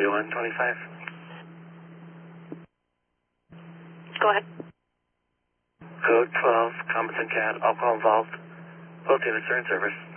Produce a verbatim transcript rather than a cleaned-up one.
one twenty-five. Go ahead. Code twelve, competent cat, alcohol involved. Both units are in service.